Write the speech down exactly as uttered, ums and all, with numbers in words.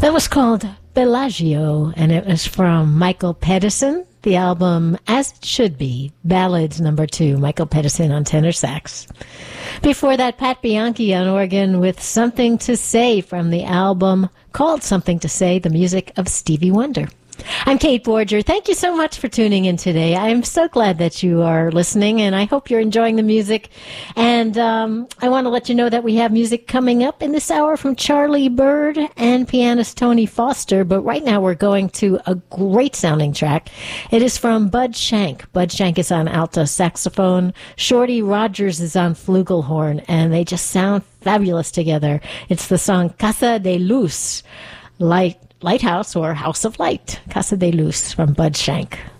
That was called Bellagio, and it was from Michael Pedersen, the album As It Should Be, Ballads number two, Michael Pedersen on tenor sax. Before that, Pat Bianchi on organ with Something to Say from the album called Something to Say, the music of Stevie Wonder. I'm Kate Borger. Thank you so much for tuning in today. I'm so glad that you are listening, and I hope you're enjoying the music. And um, I want to let you know that we have music coming up in this hour from Charlie Bird and pianist Tony Foster. But right now we're going to a great-sounding track. It is from Bud Shank. Bud Shank is on alto saxophone. Shorty Rogers is on flugelhorn, and they just sound fabulous together. It's the song Casa de Luz, Light. Lighthouse or House of Light, Casa de Luz from Bud Shank.